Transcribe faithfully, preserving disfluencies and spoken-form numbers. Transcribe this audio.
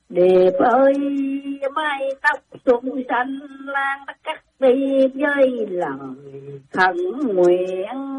Điệp ơi mái tóc xuân xanh lan đã cắt đi với lời khẩn nguyện.